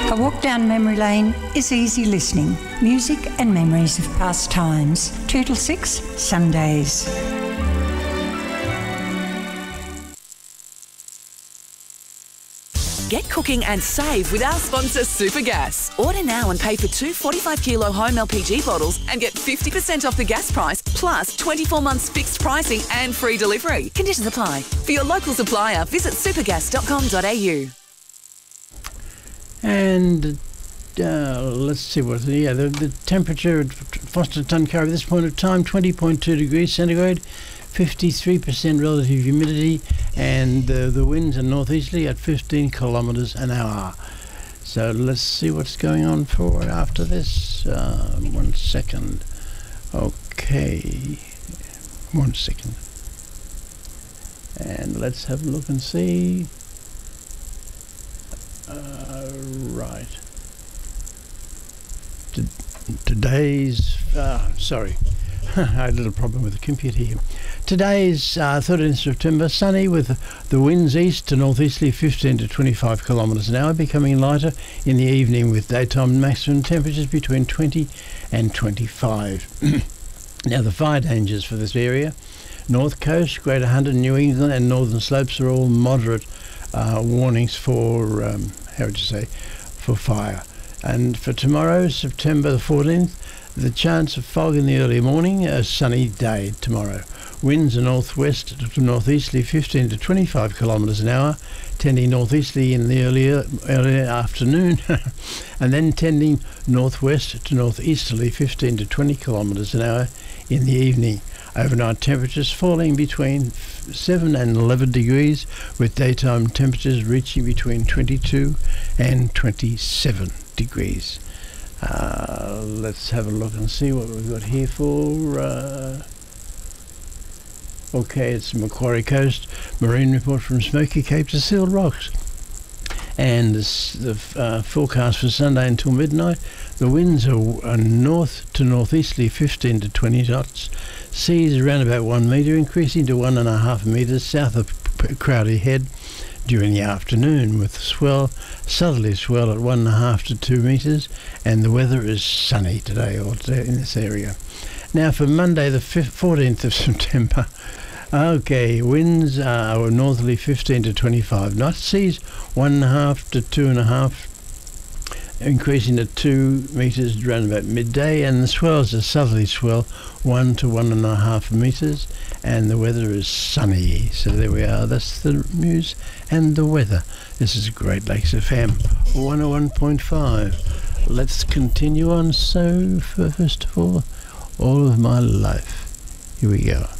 A walk down memory lane is easy listening. Music and memories of past times. 2 till 6, Sundays. Get cooking and save with our sponsor Supergas. Order now and pay for 2 45-kilo home LPG bottles and get 50% off the gas price, plus 24 months fixed pricing and free delivery. Conditions apply. For your local supplier, visit supergas.com.au. And let's see what the temperature at Foster Tuncurry at this point of time, 20.2 degrees centigrade, 53% relative humidity, and the winds are northeasterly at 15 kilometres an hour. So let's see what's going on for after this. 1 second. Okay. 1 second. And let's have a look and see. Right. Today's... sorry. I had a little problem with the computer here. Today's 13th September, sunny with the winds east to northeasterly 15 to 25 kilometres an hour, becoming lighter in the evening with daytime maximum temperatures between 20 and 25. Now the fire dangers for this area: North Coast, Greater Hunter, New England and Northern Slopes are all moderate warnings for, for fire. And for tomorrow, September the 14th, the chance of fog in the early morning, a sunny day tomorrow. Winds are northwest to northeasterly 15 to 25 kilometres an hour, tending northeasterly in the early afternoon, and then tending northwest to northeasterly 15 to 20 kilometres an hour in the evening. Overnight temperatures falling between 7 and 11 degrees, with daytime temperatures reaching between 22 and 27 degrees. Let's have a look and see what we've got here for... okay, it's Macquarie Coast marine report from Smoky Cape to Sealed Rocks. And the forecast for Sunday until midnight, the winds are north to northeasterly 15 to 20 knots. Seas around about 1 metre, increasing to 1.5 metres south of Crowdy Head during the afternoon, with southerly swell at 1.5 to 2 metres, and the weather is sunny today in this area. Now for Monday the 14th of September, okay, winds are northerly 15 to 25 knots, seas 1.5 to 2.5, increasing to 2 metres around about midday, and the swells are southerly swell 1 to 1.5 metres, and the weather is sunny. So there we are, that's the news and the weather. This is Great Lakes FM 101.5. Let's continue on. So first of all of my life, here we go.